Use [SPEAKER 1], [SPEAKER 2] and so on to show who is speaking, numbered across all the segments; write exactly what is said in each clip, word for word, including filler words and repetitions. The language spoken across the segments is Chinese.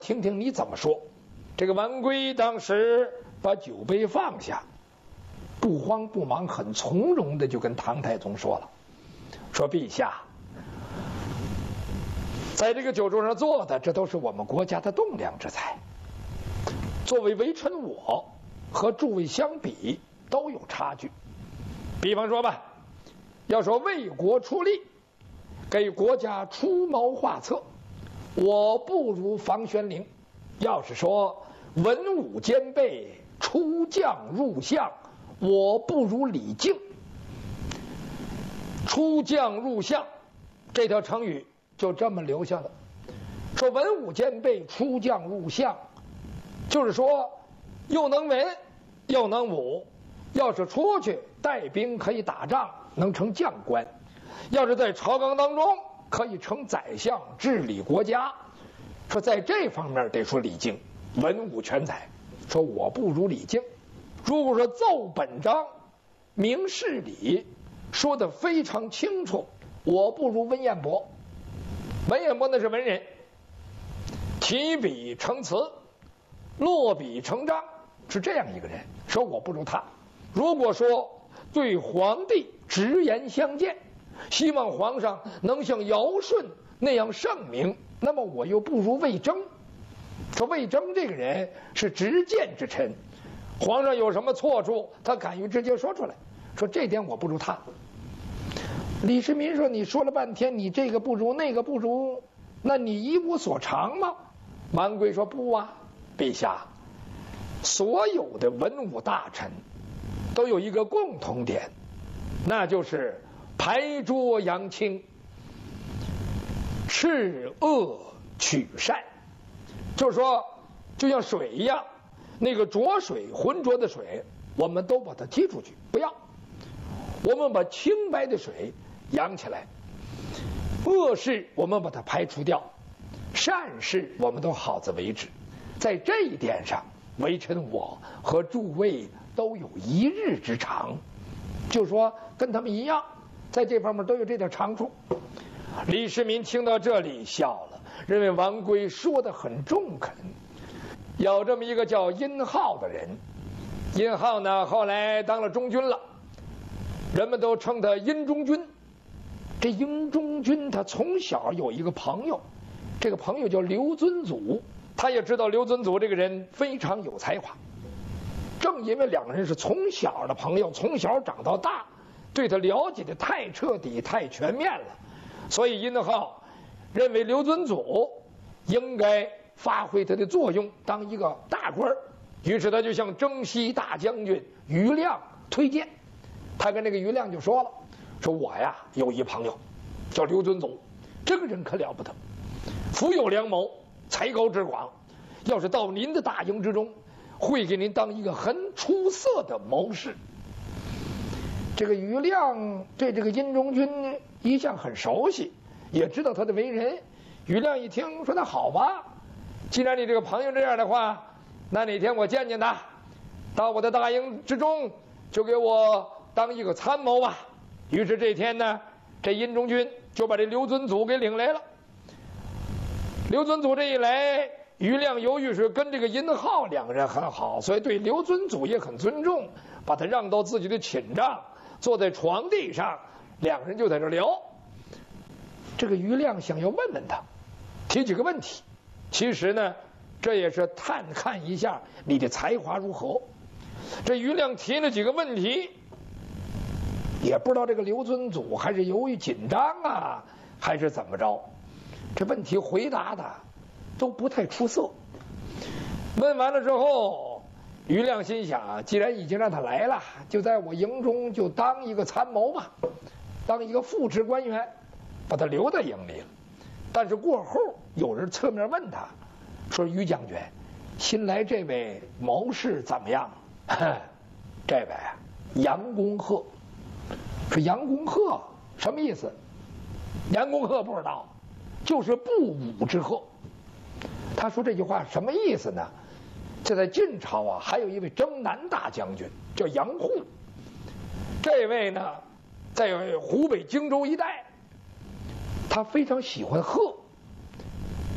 [SPEAKER 1] 听听你怎么说。这个王圭当时把酒杯放下，不慌不忙，很从容的就跟唐太宗说了，说陛下，在这个酒桌上坐的，这都是我们国家的栋梁之才。作为微臣，我和诸位相比都有差距。比方说吧，要说为国出力，给国家出谋划策，我不如房玄龄；要是说文武兼备，出将入相，我不如李靖。出将入相这条成语就这么留下了。说文武兼备，出将入相，就是说又能文又能武，要是出去带兵可以打仗，能成将官；要是在朝纲当中可以成宰相，治理国家。说在这方面得说李靖文武全才，说我不如李靖。如果说奏本章明事理说得非常清楚，我不如文彦博。文彦博那是文人，提笔成词，落笔成章，是这样一个人，说我不如他。如果说对皇帝直言相见，希望皇上能像尧舜那样圣明，那么我又不如魏征。说魏征这个人是直谏之臣，皇上有什么错处，他敢于直接说出来，说这点我不如他。李世民说，你说了半天，你这个不如那个不如，那你一无所长吗？王圭说，不啊，陛下，所有的文武大臣都有一个共同点，那就是排浊扬清，斥恶取善。就是说，就像水一样，那个浊水浑浊的水我们都把它踢出去，不要，我们把清白的水扬起来，恶事我们把它排除掉，善事我们都好自为之。在这一点上，微臣我和诸位都有一日之长，就说跟他们一样，在这方面都有这点长处。李世民听到这里笑了，认为王圭说得很中肯。有这么一个叫殷浩的人，殷浩呢后来当了中军了，人们都称他殷中军。这殷中军他从小有一个朋友，这个朋友叫刘遵祖，他也知道刘遵祖这个人非常有才华。正因为两个人是从小的朋友，从小长到大，对他了解的太彻底太全面了，所以殷浩认为刘遵祖应该发挥他的作用，当一个大官。于是他就向征西大将军于亮推荐。他跟这个于亮就说了，说我呀有一朋友叫刘遵祖，这个人可了不得，富有良谋，才高志广，要是到您的大营之中，会给您当一个很出色的谋士。这个于亮对这个殷中军一向很熟悉，也知道他的为人。于亮一听说，那好吧，既然你这个朋友这样的话，那哪天我见见他，到我的大营之中，就给我当一个参谋吧。于是这天呢，这殷中军就把这刘遵祖给领来了。刘遵祖这一来，于亮由于是跟这个殷浩两个人很好，所以对刘遵祖也很尊重，把他让到自己的寝帐，坐在床地上，两个人就在这聊。这个于亮想要问问他，提几个问题，其实呢这也是探看一下你的才华如何。这于亮提了几个问题，也不知道这个刘遵祖还是由于紧张啊，还是怎么着，这问题回答的都不太出色。问完了之后，于亮心想，既然已经让他来了，就在我营中就当一个参谋吧，当一个副职官员，把他留在营里了。但是过后有人侧面问他说，于将军，新来这位谋士怎么样？这位杨公鹤。说杨公鹤什么意思？杨公鹤不知道，就是不武之鹤。他说这句话什么意思呢？这在晋朝啊，还有一位征南大将军叫杨护，这位呢在湖北荆州一带，他非常喜欢鹤，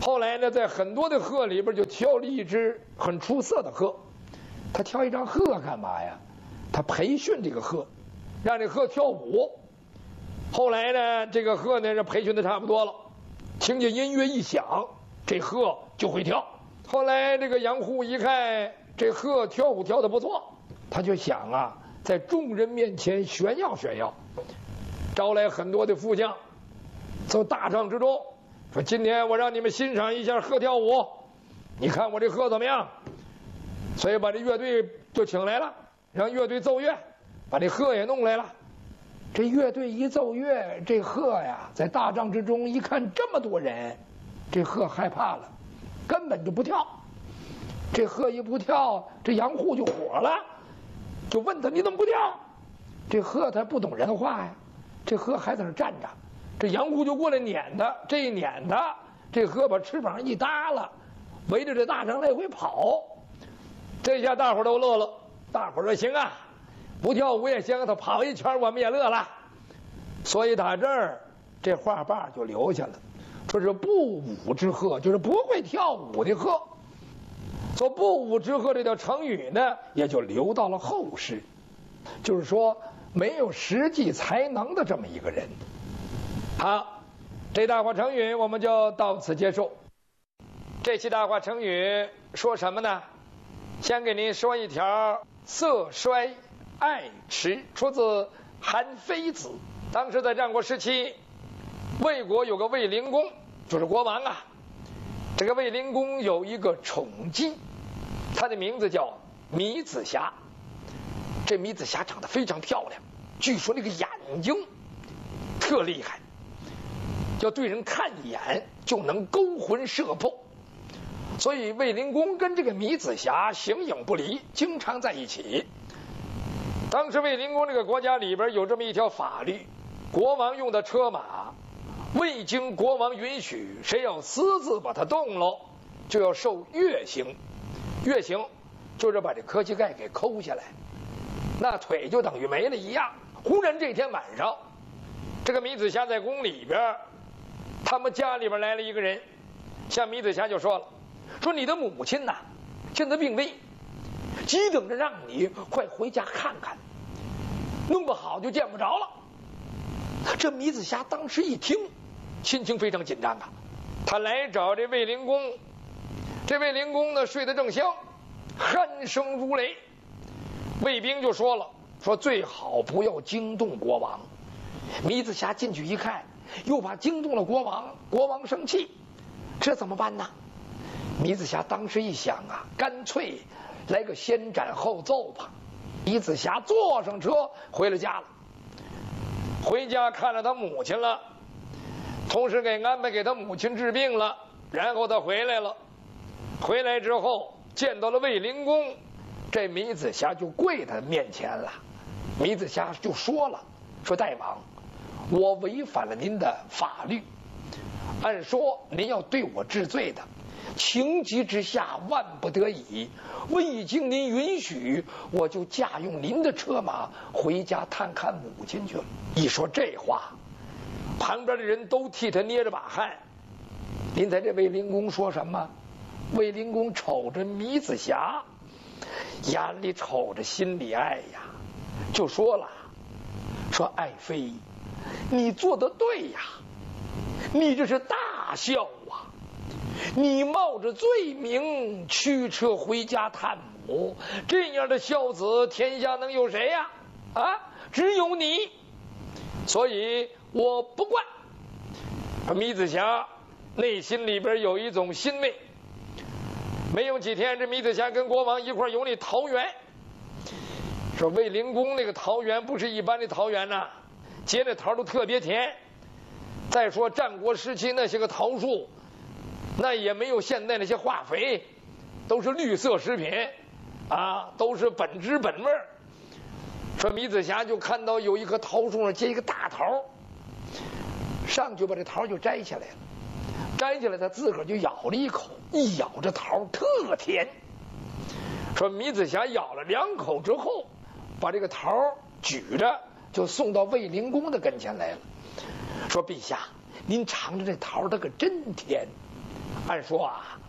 [SPEAKER 1] 后来呢，在很多的鹤里边就挑了一只很出色的鹤。他挑一张鹤干嘛呀？他培训这个鹤，让这鹤跳舞。后来呢，这个鹤呢，这培训的差不多了，听见音乐一响，这鹤就会跳。后来这个杨户一看这鹤跳舞跳得不错，他就想啊，在众人面前炫耀炫耀，招来很多的副将，走大帐之中，说今天我让你们欣赏一下鹤跳舞，你看我这鹤怎么样？所以把这乐队就请来了，让乐队奏乐，把这鹤也弄来了。这乐队一奏乐，这鹤呀，在大帐之中一看这么多人，这鹤害怕了，根本就不跳。这鹤一不跳，这杨户就火了，就问他你怎么不跳？这鹤他不懂人话呀，这鹤还在那站着，这杨户就过来撵他，这一撵他，这鹤把翅膀一耷拉，围着这大帐来回跑。这下大伙都乐了，大伙说行啊，不跳舞也行，他跑一圈我们也乐了。所以打这儿这话把就留下了，说是不舞之鹤，就是不会跳舞的鹤。说不舞之鹤这条成语呢，也就留到了后世，就是说没有实际才能的这么一个人。好，这大话成语我们就到此结束。这期大话成语说什么呢？先给您说一条色衰爱弛，出自韩非子。当时在战国时期，魏国有个魏灵公，就是国王啊。这个魏灵公有一个宠姬，他的名字叫米子瑕。这米子瑕长得非常漂亮，据说那个眼睛特厉害，要对人看一眼就能勾魂摄魄。所以魏灵公跟这个米子瑕形影不离，经常在一起。当时魏灵公这个国家里边有这么一条法律，国王用的车马未经国王允许，谁要私自把它动了，就要受月刑。月刑就是把这科膝盖给抠下来，那腿就等于没了一样。忽然这天晚上，这个米子瑕在宫里边，他们家里边来了一个人，向米子瑕就说了，说你的母亲呐，现在病危，急等着让你快回家看看，弄不好就见不着了。这米子瑕当时一听，心情非常紧张啊，他来找这魏灵公。这魏灵公呢睡得正香，鼾声如雷。卫兵就说了，说最好不要惊动国王。米子瑕进去一看，又怕惊动了国王，国王生气，这怎么办呢？米子瑕当时一想啊，干脆来个先斩后奏吧。米子瑕坐上车回了家了，回家看了他母亲了，同时给安排给他母亲治病了，然后他回来了。回来之后见到了卫灵公，这米子瑕就跪他面前了。米子瑕就说了，说大王，我违反了您的法律，按说您要对我治罪的，情急之下万不得已，未经您允许，我就驾用您的车马回家探看母亲去了。一说这话，旁边的人都替他捏着把汗。您猜这卫灵公说什么？卫灵公瞅着米子瑕，眼里瞅着心里爱呀，就说了，说爱妃，你做得对呀，你这是大孝啊，你冒着罪名驱车回家探母，这样的孝子天下能有谁呀？啊，只有你，所以我不惯。米子瑕内心里边有一种欣慰。没有几天，这米子瑕跟国王一块游那桃园，说卫灵公那个桃园不是一般的桃园呐、啊，结的桃都特别甜。再说战国时期那些个桃树，那也没有现在那些化肥，都是绿色食品啊，都是本汁本味。说米子瑕就看到有一棵桃树上结一个大桃，上去把这桃就摘下来了。摘下来他自个儿就咬了一口，一咬这桃特甜。说米子瑕咬了两口之后，把这个桃举着就送到卫灵公的跟前来了，说陛下，您尝尝这桃，它可真甜按说啊，